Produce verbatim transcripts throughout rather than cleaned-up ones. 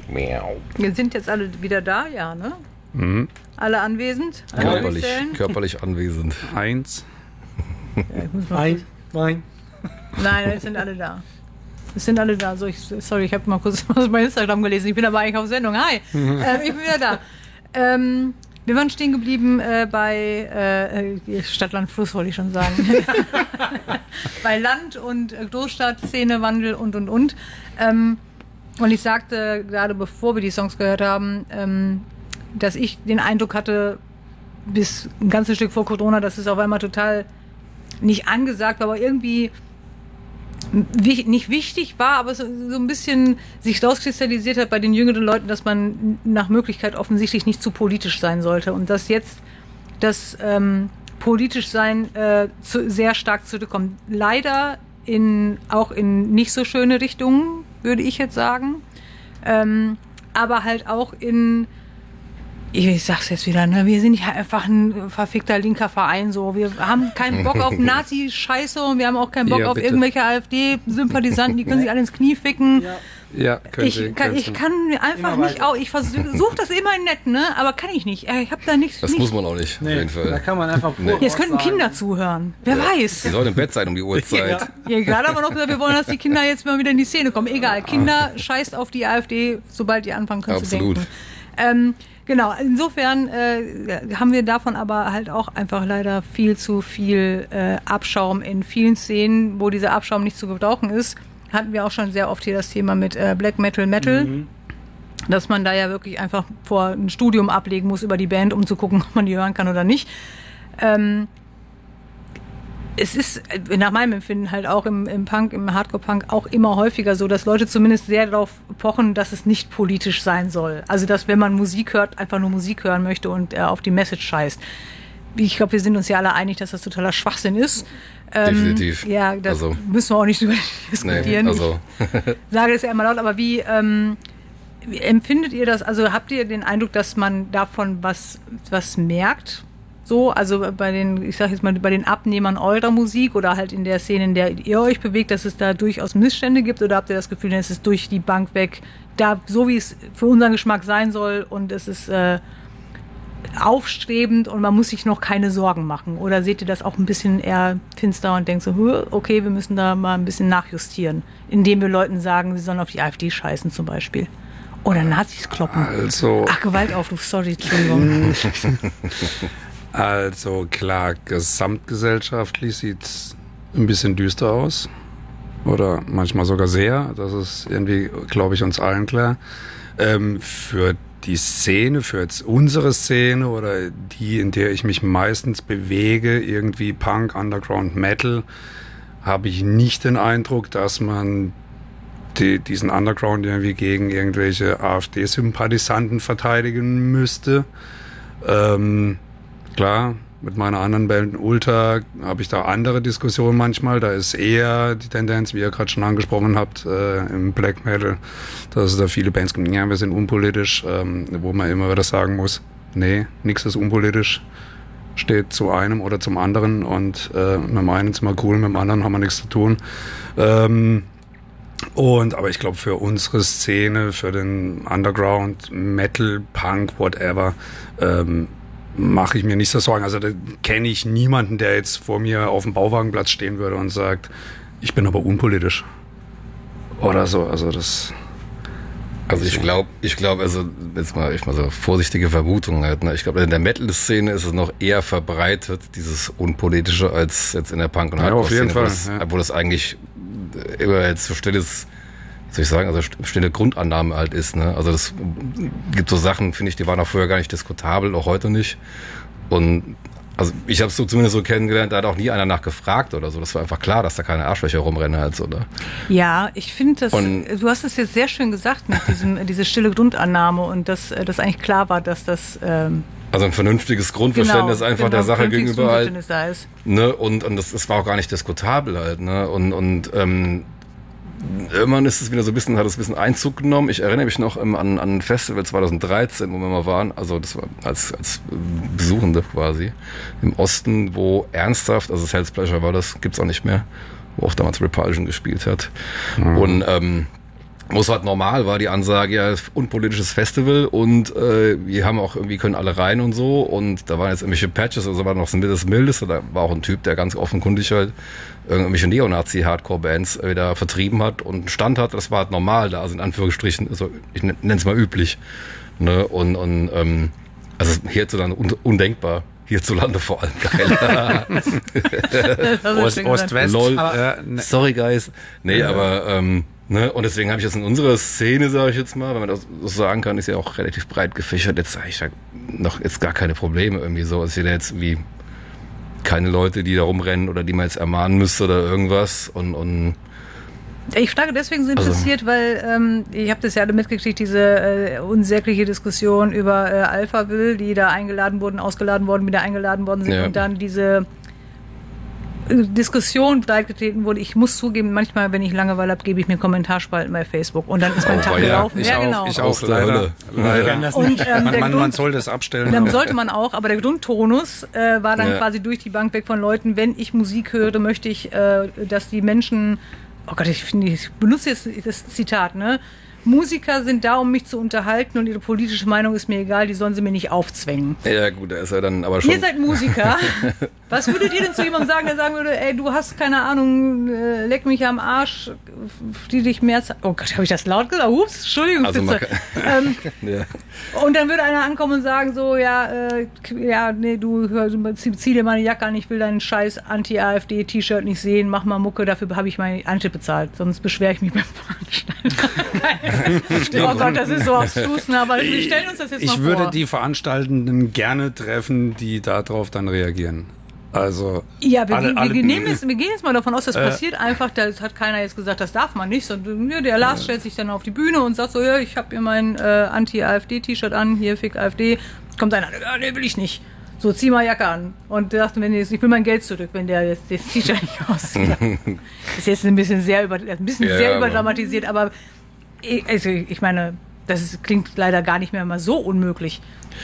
Wir sind jetzt alle wieder da, ja, ne? Mhm. Alle anwesend? Alle Körperlich, durchzählen? körperlich anwesend. Eins. Ja, ich muss mal Nein, nein. Nein, es sind alle da. Es sind alle da. So, ich, sorry, ich habe mal kurz was bei Instagram gelesen. Ich bin aber eigentlich auf Sendung. Hi, äh, ich bin wieder da. Ähm, wir waren stehen geblieben äh, bei äh, Stadt, Land, Fluss, wollte ich schon sagen. Bei Land- und äh, Großstadt, Szenewandel und, und, und. Ähm, und ich sagte gerade, bevor wir die Songs gehört haben, ähm, dass ich den Eindruck hatte, bis ein ganzes Stück vor Corona, dass es auf einmal total nicht angesagt war, aber irgendwie wich, nicht wichtig war, aber so, so ein bisschen sich rauskristallisiert hat bei den jüngeren Leuten, dass man nach Möglichkeit offensichtlich nicht zu politisch sein sollte und dass jetzt das ähm, politisch sein äh, zu, sehr stark zurückkommt. Leider in, auch in nicht so schöne Richtungen, würde ich jetzt sagen, ähm, aber halt auch in Ich sag's jetzt wieder, ne? Wir sind ja einfach ein verfickter linker Verein, so. Wir haben keinen Bock auf Nazi-Scheiße und wir haben auch keinen Bock Ja, auf bitte. irgendwelche AfD-Sympathisanten, die können sich alle ins Knie ficken. Ja. Ja, könnte, Ich kann, ich kann einfach Immer nicht weiter. auch, ich versuche das immer nett, ne? Aber kann ich nicht. Ich habe da nichts. Das nicht. muss man auch nicht, auf Nee, jeden Fall. da kann man einfach Nee. Jetzt könnten sagen. Kinder zuhören. Wer weiß. Die sollen im Bett sein um die Uhrzeit. Ja, gerade haben wir noch gesagt, wir wollen, dass die Kinder jetzt mal wieder in die Szene kommen. Egal, Kinder scheißt auf die AfD, sobald die anfangen können Absolut. zu denken. Ähm, genau, insofern äh, haben wir davon aber halt auch einfach leider viel zu viel äh, Abschaum in vielen Szenen, wo dieser Abschaum nicht zu gebrauchen ist. Hatten wir auch schon sehr oft hier das Thema mit äh, Black Metal Metal. Mhm. Dass man da ja wirklich einfach vor ein Studium ablegen muss über die Band, um zu gucken, ob man die hören kann oder nicht. Ähm, es ist äh, nach meinem Empfinden halt auch im, im Punk, im Hardcore-Punk auch immer häufiger so, dass Leute zumindest sehr darauf pochen, dass es nicht politisch sein soll. Also, dass wenn man Musik hört, einfach nur Musik hören möchte und äh, auf die Message scheißt. Ich glaube, wir sind uns ja alle einig, dass das totaler Schwachsinn ist. Ähm, Definitiv. Ja, das Also- müssen wir auch nicht drüber Nee, diskutieren. also Ich sage das ja immer laut, aber wie, ähm, wie empfindet ihr das? Also habt ihr den Eindruck, dass man davon was, was merkt? So, also bei den, ich sage jetzt mal, bei den Abnehmern eurer Musik oder halt in der Szene, in der ihr euch bewegt, dass es da durchaus Missstände gibt, oder habt ihr das Gefühl, es ist durch die Bank weg, da so wie es für unseren Geschmack sein soll und es ist äh, aufstrebend und man muss sich noch keine Sorgen machen? Oder seht ihr das auch ein bisschen eher finster und denkt so, "Huh, okay, wir müssen da mal ein bisschen nachjustieren, indem wir Leuten sagen, sie sollen auf die AfD scheißen zum Beispiel. Oder Nazis kloppen. Also, Ach, Gewaltaufruf, sorry, Entschuldigung. also klar, gesamtgesellschaftlich sieht es ein bisschen düster aus. Oder manchmal sogar sehr. Das ist irgendwie, glaube ich, uns allen klar. Ähm, für die Szene, für jetzt unsere Szene oder die, in der ich mich meistens bewege, irgendwie Punk, Underground, Metal, habe ich nicht den Eindruck, dass man die, diesen Underground irgendwie gegen irgendwelche AfD-Sympathisanten verteidigen müsste. Ähm, klar, mit meiner anderen Band Ultra habe ich da andere Diskussionen manchmal. Da ist eher die Tendenz, wie ihr gerade schon angesprochen habt, äh, im Black Metal, dass es da viele Bands gibt, ja, wir sind unpolitisch, ähm, wo man immer wieder sagen muss, nee, nichts ist unpolitisch, steht zu einem oder zum anderen und äh, mit dem einen sind wir cool, mit dem anderen haben wir nichts zu tun. Ähm, und aber ich glaube, für unsere Szene, für den Underground, Metal, Punk, whatever, ähm, mache ich mir nicht so Sorgen. Also da kenne ich niemanden, der jetzt vor mir auf dem Bauwagenplatz stehen würde und sagt, ich bin aber unpolitisch. Oder so. Also das. Also ich glaube, ich glaube, also jetzt mal, ich mal so vorsichtige Vermutungen halt. Ne? Ich glaube, in der Metal-Szene ist es noch eher verbreitet, dieses Unpolitische, als jetzt in der Punk- und Ja, auf jeden Hardcore-Szene, Fall, wo das, ja. wo das eigentlich immer jetzt so stilles, wie soll ich sagen, also stille Grundannahme halt ist. Ne? Also das gibt so Sachen, finde ich, die waren auch vorher gar nicht diskutabel, auch heute nicht. Und also ich habe es so zumindest so kennengelernt, da hat auch nie einer nachgefragt oder so. Das war einfach klar, dass da keine Arschlöcher rumrennen halt so. Oder? Ja, ich finde das, Und- du hast es jetzt sehr schön gesagt mit diesem, diese stille Grundannahme und dass das eigentlich klar war, dass das ähm, Also ein vernünftiges Grundverständnis genau, einfach genau, der Sache vernünftiges gegenüber halt. Grundverständnis da ist. Ne, und, und das, das war auch gar nicht diskutabel halt, ne? Und, und ähm, irgendwann ist es wieder so ein bisschen, hat es ein bisschen Einzug genommen. Ich erinnere mich noch ähm, an, an ein Festival zwanzig dreizehn, wo wir mal waren, also das war als, als Besuchende quasi, im Osten, wo ernsthaft, also das Hell's Pleasure war das, gibt's auch nicht mehr, wo auch damals Repulsion gespielt hat. Mhm. Und ähm, wo es halt normal war, die Ansage, ja, unpolitisches Festival und äh, wir haben auch irgendwie, können alle rein und so und da waren jetzt irgendwelche Patches, also war noch das Mildeste, da war auch ein Typ, der ganz offenkundig halt irgendwelche Neonazi-Hardcore-Bands wieder vertrieben hat und einen Stand hat, das war halt normal da, also in Anführungsstrichen, also ich nenne es mal üblich, ne, und, und ähm, also hierzulande un- undenkbar. Hierzulande vor allem geil. Ost, Ost-West. Lol. Aber, äh, ne. Sorry, guys. Nee, Ja. aber, ähm, ne, und deswegen habe ich jetzt in unserer Szene, sage ich jetzt mal, wenn man das so sagen kann, ist ja auch relativ breit gefächert. Jetzt sage ich da noch jetzt gar keine Probleme irgendwie so. Es sind ja jetzt wie keine Leute, die da rumrennen oder die man jetzt ermahnen müsste oder irgendwas und, und Ich frage deswegen so interessiert, also, weil ähm, ich habe das ja alle mitgekriegt, diese äh, unsägliche Diskussion über äh, Alphaville, die da eingeladen wurden, ausgeladen worden, wieder eingeladen worden sind, ja. Und dann diese äh, Diskussion breitgetreten wurde. Ich muss zugeben, manchmal, wenn ich Langeweile habe, gebe ich mir Kommentarspalten bei Facebook und dann ist mein oh, Tag ja. gelaufen. Ich ja, auch, genau. ich auch, leider. leider. Und, ähm, man, man, Grund, man soll das abstellen. Dann sollte man auch, aber der Grundtonus äh, war dann ja. quasi durch die Bank weg von Leuten, wenn ich Musik höre, möchte ich, äh, dass die Menschen, oh Gott, ich finde, ich benutze jetzt das Zitat, ne? Musiker sind da, um mich zu unterhalten und ihre politische Meinung ist mir egal, die sollen sie mir nicht aufzwängen. Ja gut, da ist er dann aber schon... Ihr seid Musiker. Was würdet ihr denn zu jemandem sagen, der sagen würde, ey, du hast keine Ahnung, äh, leck mich am Arsch, die dich mehr... Oh Gott, habe ich das laut gesagt? Ups, Entschuldigung. Also man kann, ähm, ja. Und dann würde einer ankommen und sagen so, ja, äh, ja, nee, du hör, zieh dir meine Jacke an, ich will deinen scheiß Anti-AfD-T-Shirt nicht sehen, mach mal Mucke, dafür habe ich meine Eintritt bezahlt, sonst beschwere ich mich beim Veranstalter. Oh Gott, das ist so abstrus, ne? Aber wir stellen uns das jetzt ich mal vor. Ich würde die Veranstaltenden gerne treffen, die darauf dann reagieren. Also ja, wir, alle, wir, alle, wir, nehmen jetzt, wir gehen jetzt mal davon aus, das äh, passiert einfach. Da hat keiner jetzt gesagt, das darf man nicht. Sondern ja, der Lars äh, stellt sich dann auf die Bühne und sagt so, ja, ich habe hier mein äh, Anti-AfD-T-Shirt an, hier Fick AfD. Kommt einer, ja, nee, will ich nicht. So, zieh mal Jacke an. Und der sagt, wenn ich, ich will mein Geld zurück, wenn der jetzt das T-Shirt nicht aussieht. Ist jetzt ein bisschen sehr, über, ein bisschen ja, sehr überdramatisiert, aber also, ich meine, das ist, klingt leider gar nicht mehr mal so unmöglich.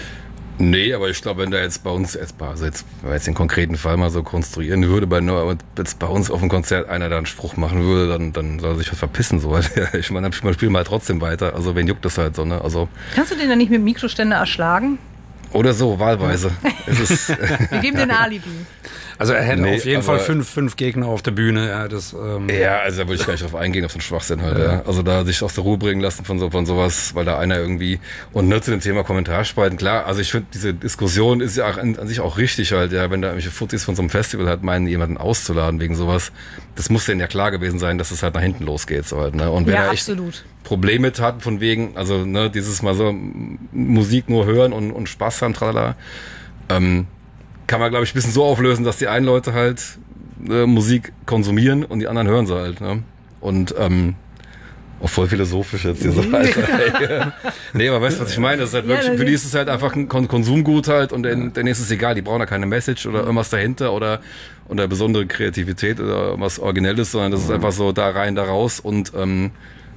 Nee, aber ich glaube, wenn da jetzt bei uns, jetzt, also jetzt, wenn man jetzt den konkreten Fall mal so konstruieren würde, bei, jetzt bei uns auf dem Konzert einer da einen Spruch machen würde, dann, dann soll er sich was verpissen. So. Ich meine, man spielt mal trotzdem weiter. Also wen juckt das halt so, ne? Also, kannst du den dann nicht mit dem Mikroständer erschlagen? Oder so, wahlweise. Es ist, wir geben den Alibi. Also er hätte nee, auf jeden Fall fünf, fünf Gegner auf der Bühne. Ja, das, ähm ja, also da würde ich gar nicht drauf eingehen, auf so einen Schwachsinn halt. Ja. Ja. Also da sich aus der Ruhe bringen lassen von, so, von sowas, weil da einer irgendwie... Und nur zu dem Thema Kommentarspalten, klar, also ich finde, diese Diskussion ist ja auch an, an sich auch richtig halt, ja, wenn da irgendwelche Fuzis von so einem Festival halt meinen, jemanden auszuladen wegen sowas, das muss denen ja klar gewesen sein, dass es halt nach hinten losgeht. So halt, ne? Und wenn ja, er echt absolut. Probleme mit hat, von wegen, also ne, dieses mal so Musik nur hören und, und Spaß haben, tralala, ähm, kann man, glaube ich, ein bisschen so auflösen, dass die einen Leute halt äh, Musik konsumieren und die anderen hören sie halt. Ne? Und ähm, auch voll philosophisch jetzt hier so. Alter, nee, aber weißt du, was ich meine? Das ist halt wirklich, ja, für die ist es halt einfach ein Kon- Konsumgut halt und denen, denen ist es egal. Die brauchen da keine Message oder irgendwas dahinter oder, oder besondere Kreativität oder irgendwas Originelles, sondern das ist einfach so da rein, da raus und ähm,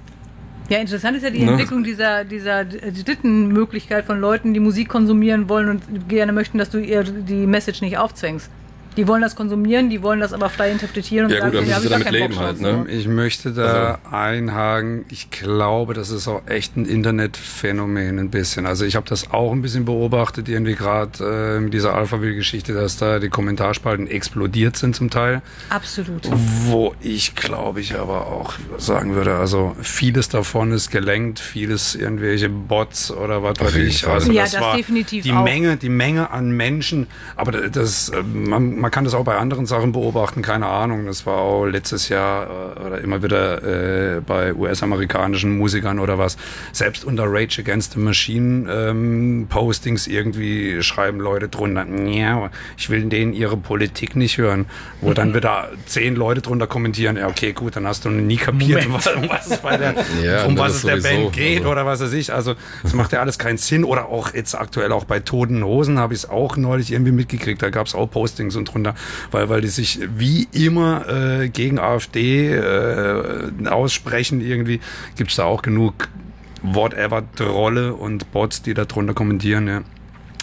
ja, interessant ist ja die Entwicklung ne? dieser, dieser dritten Möglichkeit von Leuten, die Musik konsumieren wollen und gerne möchten, dass du ihr die Message nicht aufzwängst. Die wollen das konsumieren, die wollen das aber frei interpretieren und ja, sagen, gut, dann ja, müssen sie damit leben halt, ne? Ich möchte da also. einhaken, ich glaube, das ist auch echt ein Internetphänomen ein bisschen. Also ich habe das auch ein bisschen beobachtet, irgendwie gerade äh, mit dieser Alphaville-Geschichte, dass da die Kommentarspalten explodiert sind zum Teil. Absolut. Wo ich, glaube ich, aber auch sagen würde, also vieles davon ist gelenkt, vieles irgendwelche Bots oder was weiß ich. Also ja, das, das war definitiv die auch. Menge, die Menge an Menschen, aber das, man, man kann das auch bei anderen Sachen beobachten, keine Ahnung. Das war auch letztes Jahr äh, oder immer wieder äh, bei U S-amerikanischen Musikern oder was. Selbst unter Rage Against the Machine ähm, Postings irgendwie schreiben Leute drunter, ja, ich will denen ihre Politik nicht hören. Wo dann wieder zehn Leute drunter kommentieren, ja okay, gut, dann hast du nie kapiert, um was es bei der, ja, um was es der sowieso, Band geht also. oder was weiß ich. Also das macht ja alles keinen Sinn. Oder auch jetzt aktuell auch bei Toten Hosen habe ich es auch neulich irgendwie mitgekriegt. Da gab es auch Postings und drunter, weil, weil die sich wie immer äh, gegen AfD äh, aussprechen irgendwie, gibt es da auch genug whatever Trolle und Bots, die da drunter kommentieren, ja.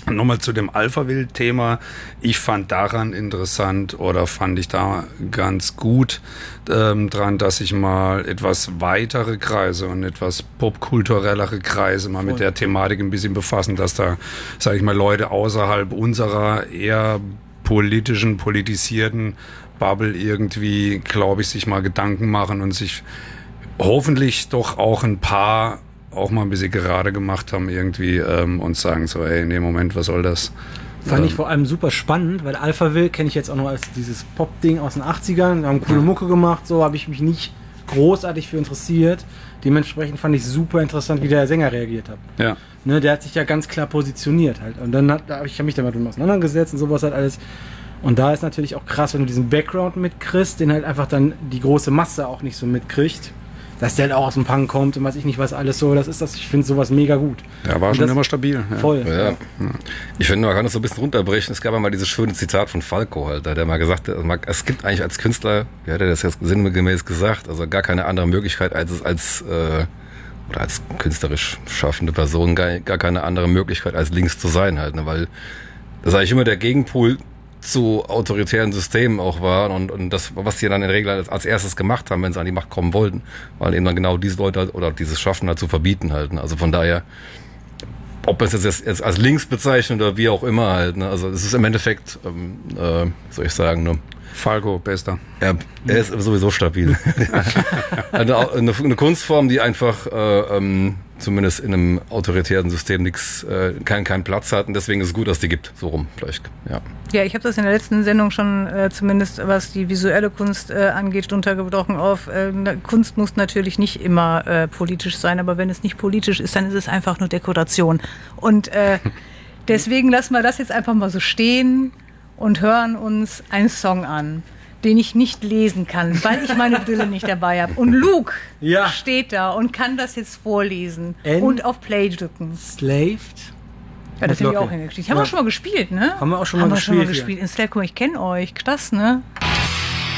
Nochmal zu dem Alphaville-Thema. Ich fand daran interessant oder fand ich da ganz gut ähm, dran, dass sich mal etwas weitere Kreise und etwas popkulturellere Kreise mal mit der Thematik ein bisschen befassen, dass da, sage ich mal, Leute außerhalb unserer eher politischen, politisierten Bubble irgendwie, glaube ich, sich mal Gedanken machen und sich hoffentlich doch auch ein paar auch mal ein bisschen gerade gemacht haben irgendwie ähm, und sagen so, ey, nee, Moment, was soll das? Fand ähm, ich vor allem super spannend, weil Alphaville kenne ich jetzt auch noch als dieses Pop-Ding aus den achtzigern. Wir haben coole Mucke gemacht, so habe ich mich nicht großartig für interessiert. Dementsprechend fand ich super interessant, wie der Sänger reagiert hat. Ja. Ne, der hat sich ja ganz klar positioniert halt. Und dann hat, da hab ich hab mich damit auseinandergesetzt und sowas halt alles. Und da ist natürlich auch krass, wenn du diesen Background mitkriegst, den halt einfach dann die große Masse auch nicht so mitkriegt. Dass der halt auch aus dem Punk kommt und weiß ich nicht was alles so, das ist das, ich finde sowas mega gut. Der war und schon das, immer stabil. Ja. Voll. Ja. Ich finde, man kann das so ein bisschen runterbrechen. Es gab ja mal dieses schöne Zitat von Falco, halt, der mal gesagt hat, es gibt eigentlich als Künstler, wie hat er das jetzt sinngemäß gesagt, also gar keine andere Möglichkeit als es als äh, oder als künstlerisch schaffende Person gar, gar keine andere Möglichkeit als links zu sein halt, ne? Weil das eigentlich immer der Gegenpol zu autoritären Systemen auch war und, und das, was die dann in der Regel als, als erstes gemacht haben, wenn sie an die Macht kommen wollten, waren eben dann genau diese Leute oder dieses Schaffen halt zu verbieten halt. Ne? Also von daher, ob man es jetzt, jetzt als links bezeichnet oder wie auch immer halt, ne? Also es ist im Endeffekt, ähm, äh, soll ich sagen, ne? Falco, bester. Er, er ist sowieso stabil. eine, eine, eine Kunstform, die einfach äh, ähm, zumindest in einem autoritären System nichts, äh, keinen keinen Platz hat und deswegen ist es gut, dass die gibt, so rum vielleicht. Ja, ja, ich habe das in der letzten Sendung schon äh, zumindest, was die visuelle Kunst äh, angeht, runtergebrochen auf. Äh, Kunst muss natürlich nicht immer äh, politisch sein, aber wenn es nicht politisch ist, dann ist es einfach nur Dekoration. Und äh, deswegen lassen wir das jetzt einfach mal so stehen und hören uns einen Song an, den ich nicht lesen kann, weil ich meine Brille nicht dabei habe. Und Luke ja. steht da und kann das jetzt vorlesen En- und auf Play drücken. Slaved. Ja, das haben wir Glocke. auch hingekriegt. Haben Ja. wir auch schon mal gespielt, ne? Haben wir auch schon mal Haben wir gespielt, schon mal ja. gespielt. In Slack, guck mal, ich kenne euch. Krass, ne?